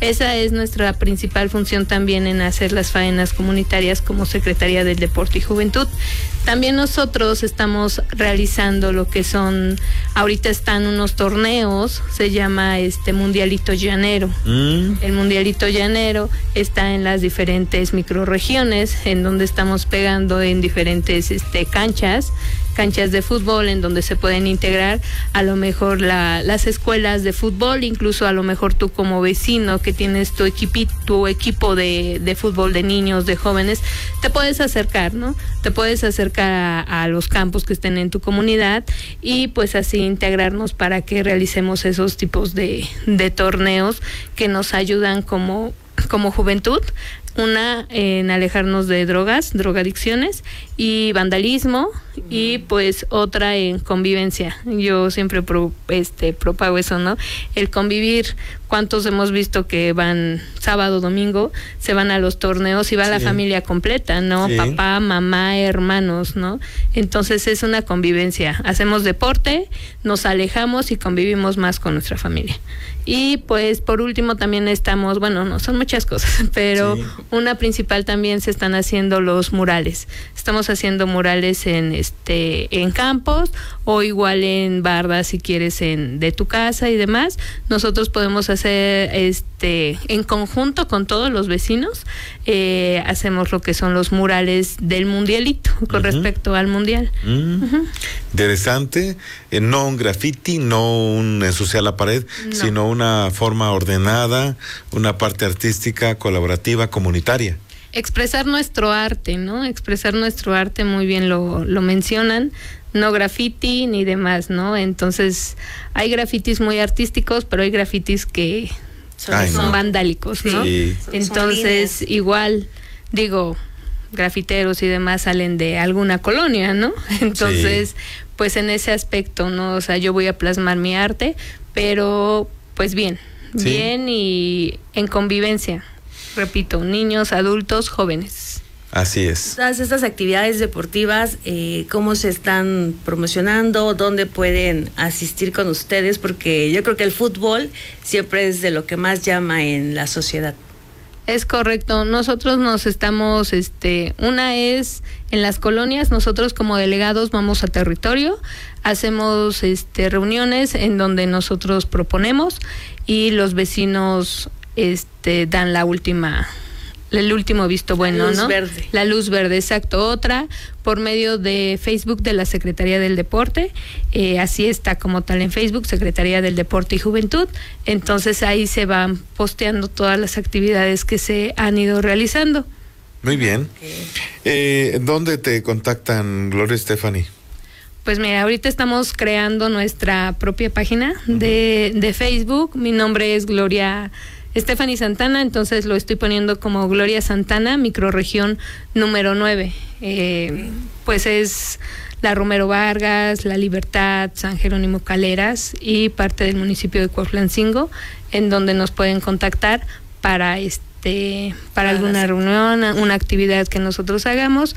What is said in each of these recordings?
esa es nuestra principal función también en hacer las faenas comunitarias como Secretaría del Deporte y Juventud. También nosotros estamos realizando lo que son, ahorita están unos torneos, se llama Mundialito Llanero. El Mundialito Llanero está en las diferentes microrregiones, en donde estamos pegando en diferentes canchas de fútbol, en donde se pueden integrar a lo mejor las escuelas de fútbol, incluso a lo mejor tú como vecino que tienes tu equipo de fútbol de niños, de jóvenes, te puedes acercar, ¿no? Te puedes acercar a los campos que estén en tu comunidad y pues así integrarnos para que realicemos esos tipos de torneos que nos ayudan como juventud. Una en alejarnos de drogadicciones y vandalismo, y pues otra en convivencia. Yo siempre propago eso, ¿no? El convivir. ¿Cuántos hemos visto que van sábado, domingo, se van a los torneos y va la familia completa, ¿no? Sí. Papá, mamá, hermanos, ¿no? Entonces es una convivencia. Hacemos deporte, nos alejamos y convivimos más con nuestra familia. Y pues por último también estamos, bueno, no son muchas cosas, pero una principal también se están haciendo los murales. Estamos haciendo murales en campos o igual en bardas si quieres de tu casa y demás. Nosotros podemos hacer en conjunto con todos los vecinos, hacemos lo que son los murales del mundialito con respecto al mundial. Interesante, no un graffiti, no un ensuciar la pared, sino una forma ordenada, una parte artística, colaborativa, comunitaria. Expresar nuestro arte, ¿no? Expresar nuestro arte, muy bien lo mencionan, no graffiti ni demás, ¿no? Entonces, hay grafitis muy artísticos, pero hay grafitis que son vandálicos, ¿no? Sí. Entonces, igual, digo, grafiteros y demás salen de alguna colonia, ¿no? Entonces, pues en ese aspecto, ¿no? O sea, yo voy a plasmar mi arte, pero pues bien y en convivencia. Repito, niños, adultos, jóvenes. Así es. Todas estas actividades deportivas, ¿cómo se están promocionando? ¿Dónde pueden asistir con ustedes? Porque yo creo que el fútbol siempre es de lo que más llama en la sociedad. Es correcto. Nosotros nos estamos, una es en las colonias, nosotros como delegados vamos a territorio, hacemos reuniones en donde nosotros proponemos y los vecinos dan el último visto bueno, ¿no? Verde. La luz verde, exacto. Otra, por medio de Facebook de la Secretaría del Deporte, así está como tal en Facebook, Secretaría del Deporte y Juventud. Entonces ahí se van posteando todas las actividades que se han ido realizando. Muy bien. ¿Dónde te contactan, Gloria Stephanie? Pues mira, ahorita estamos creando nuestra propia página de Facebook. Mi nombre es Gloria Stephanie Santana, entonces lo estoy poniendo como Gloria Santana, microrregión número 9. Pues es la Romero Vargas, La Libertad, San Jerónimo Caleras y parte del municipio de Cuautlancingo, en donde nos pueden contactar para alguna reunión, una actividad que nosotros hagamos.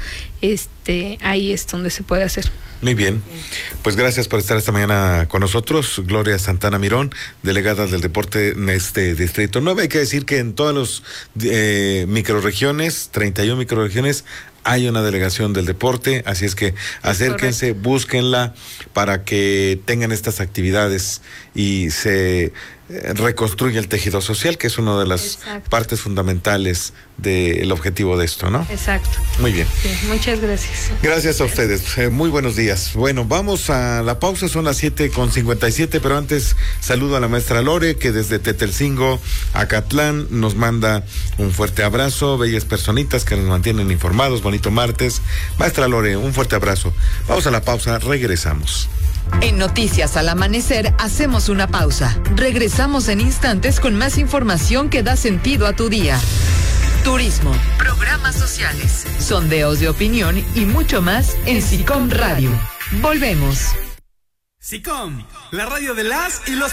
Ahí es donde se puede hacer. Muy bien, pues gracias por estar esta mañana con nosotros, Gloria Santana Mirón, delegada del deporte en este Distrito 9. Hay que decir que en todas las microrregiones, 31 microrregiones, hay una delegación del deporte, así es que acérquense, búsquenla para que tengan estas actividades y se reconstruya el tejido social, que es una de las partes fundamentales del objetivo de esto, ¿no? Exacto. Muy bien. Sí, muchas gracias. Gracias a ustedes. Muy buenos días. Bueno, vamos a la pausa, son las 7:57, pero antes saludo a la maestra Lore, que desde Tetelcingo, Acatlán, nos manda un fuerte abrazo, bellas personitas que nos mantienen informados, bonito martes. Maestra Lore, un fuerte abrazo. Vamos a la pausa, regresamos. En Noticias al Amanecer hacemos una pausa. Regresamos en instantes con más información que da sentido a tu día. Turismo, programas sociales, sondeos de opinión y mucho más en SICOM Radio. Volvemos. SICOM, la radio de las y los